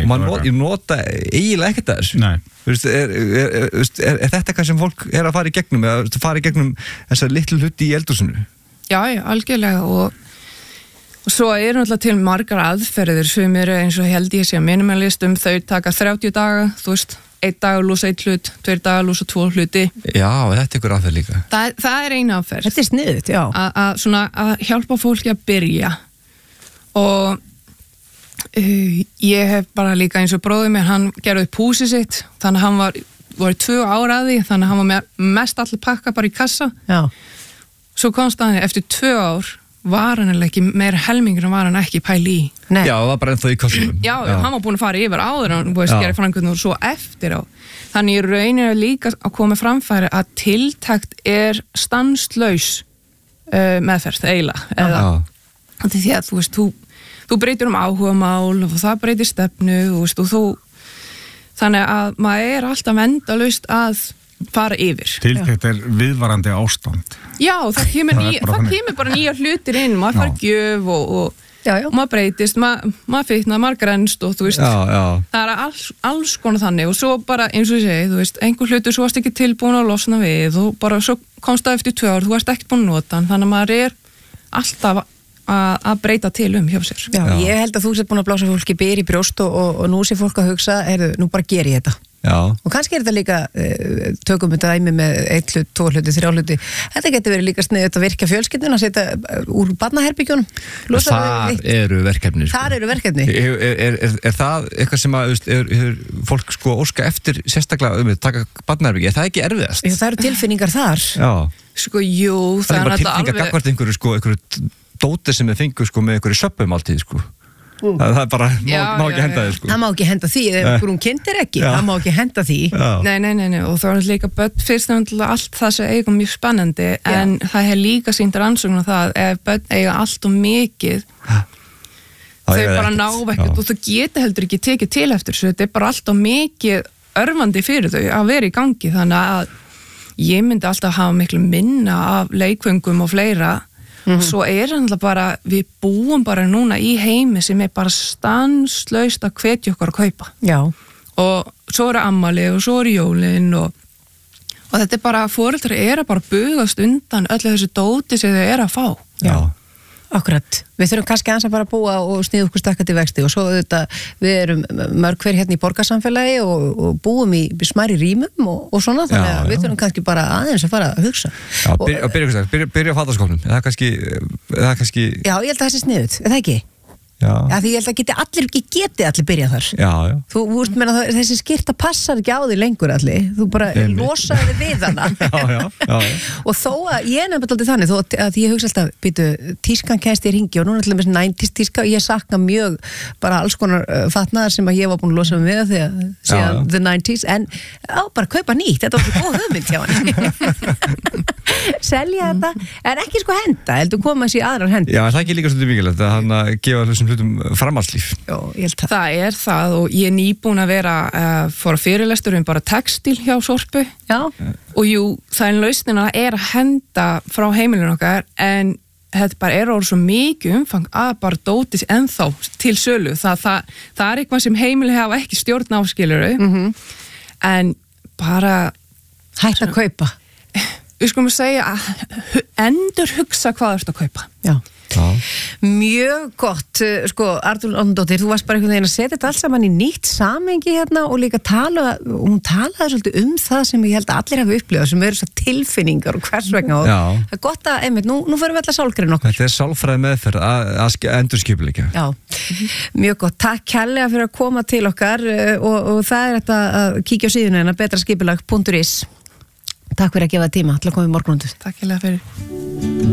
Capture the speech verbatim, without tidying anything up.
Man not, ég nota eiginlega ekkert að þessu. Nei. Þú veist, er, er, er, er, er þetta eitthvað sem fólk er að fara í gegnum, eða fara í gegnum þessa litlu hluti í eldhúsinu? Já, já, algjörlega og, og svo er náttúrulega til margar aðferðir sem eru eins og held ég sé að minimalistum, þau taka þrjátíu daga, þú veist, einn dag lúsa einn hlut, tveir dagar lúsa tvo hluti. Já, þetta er ykkur aðferð líka. Það, það er eina aðferð. Þetta er sniðugt, já. A, að, svona, að hjálpa fólki að byrja og uh, ég hef bara líka eins og bróðið mér, hann gerði upp húsið sitt, þannig að hann var, var tvö ára að því, þannig að hann var með mest allir pakka bara í kassa. Já. Svo komst hann eftir tvö ár var hann ekki, meira helmingur en var hann ekki pæli í. Nei. Já, það var bara ennþá í kassunum. Já, já, hann var búin að fara yfir áður hann búið að skera framkvæmdum og svo eftir á. Þannig ég raunir líka að koma framfæri að tiltakt er stanslaus uh, meðferð eiginlega. Eða því að þú veist, þú, þú breytir um áhugamál og það breytir stefnu, þú veist, og þú þannig að maður er alltaf endalaust að fara yfir. Tiltekt er viðvarandi ástand. Já, það kemur, Það ný, er bara það þannig. kemur bara nýja hlutir inn, maður fara gjöf og, og, Já, já. og maður breytist, maður, maður fitnar, maður grenst og þú veist, Já, já. það er alls, alls konar þannig og svo bara eins og ég segi, þú veist, einhver hlutur svo varst ekki tilbúin að losna við og bara svo komst það eftir tvö ár, þú varst ekki búin að nota hann, þannig að maður er alltaf að, að breyta til um hjá sér. Já, ég held að þú sér búin að blása fólki byr í brjóst og, og, og nú sé fólk að hugsa, heyrðu, nú bara ger ég þetta. Já. Og kannski er þetta líka, uh, tökum þetta dæmi með eitt hlut, tvo hluti, þrjá hluti. Þetta getur verið líka sniðut að virkja fjölskylduna, að setja uh, úr barnaherbyggjónum. Þar eru verkefni. Sko. Þar eru verkefni. Er, er, er, er það eitthvað sem að, er, er fólk sko óska eftir sérstaklega um að taka barnaherbyggi? Er það ekki erfiðast? Já, það eru tilfinningar þar. Já. Sko, jú, það er bara tilfinningar gagvart einhverju sko, einhverju dóti sem þið fengu sko með einhverju söppum alltið sko. Mm. Það, það er bara, má, já, má ekki já, henda já. því sko. Það má ekki henda því, ef einhverjum kynntir ekki, Já. það má ekki henda því. Já. Nei, nei, nei, nei, og það er líka börn fyrst og náttúrulega allt það sem eiga mjög spennandi en það er líka sýnt rannsókn á það ef börn eiga allt og mikið þau bara ná ekkert og þau geta heldur ekki tekið til eftir þessu, þetta er bara allt og mikið örvandi fyrir þau að vera í gangi þannig að ég myndi alltaf hafa miklu minna af leikföngum og fleira. Mm-hmm. Svo er hann bara, við búum bara núna í heimi sem er bara stanslaust að hvetja okkur að kaupa. Já. Og svo eru ammali og svo eru jólin og, og þetta er bara, foreldrar eru bara að bugast undan öllu þessu dóti sem þau eru að fá. Já. Akkurat. Við þurfum kannski aðeins að bara búa og sniða okkur stakkandi vexti og svo þetta, við erum mörg hver hérna í borgarsamfélagi og, og búum í smæri rýmum og, og svona, þannig að við þurfum kannski bara aðeins að fara að hugsa. Já, byrja, byrja, byrja, byrja á fattaskópnum. Það er kannski, það er kannski... Já, ég held að það sé sniðut, er það ekki? Já. Já, því ég held að geti allir, ekki geti allir byrjað þar. Já, já. Þú, þú veist, menna, þessi skyrta passar ekki á því lengur allir. Þú bara losaði þig við hana. Já, já, já, já. Og þó að, ég er nefnilega alltaf þannig, þó að ég hugsa alltaf, býtu, tískan kæst í ringi og núna alltaf með næntís tíska og ég sakna mjög bara alls konar uh, fatnaðar sem að ég var búin að losa mig við því að síðan the nineties, en á, bara kaupa nýtt, þetta var svo góð hugmynd hjá hann. Selja þetta, en ekki sko henda, heldur koma þessi aðrar henda. Já, það er ekki líka svolítið mikilvægt að hann að gefa þessum hlutum framhaldslíf. Já, ég held það. Það er það og ég er nýbúin að vera uh, fór fyrirlestur um bara textil hjá Sorpu. Já. Og jú, það er lausnina er að henda frá heimilinu okkar en þetta bara er orðið svo mikið umfang að bara dótis ennþá til sölu. Það, það, það er eitthvað sem heimili hafa ekki stjórn á skiluru Mm-hmm. en bara hætt að kaupa. Við skulum að segja að endur hugsa hvað þú ert að kaupa. Já. Já. Mjög gott, sko, Arnrún Árnadóttir, þú varst bara einhvern veginn að setja þetta alls saman í nýtt samhengi hérna og líka tala, og hún talaði svolítið um það sem ég held að allir hafa upplifað, sem eru svo tilfinningar og hvers vegna og Já. það er gott að, einmitt, nú, nú fyrir við alltaf sálgrein okkur. Þetta er sálfræði meðferð að, að endurskipuleggja. Já, mjög gott. Takk kærlega fyrir að koma til okkar og, og það er þetta að kíkja á síðuna en að betraskipulag punktur is. Takk fyrir að gefa tíma, til að koma í morgunundu. Takk hérlega fyrir.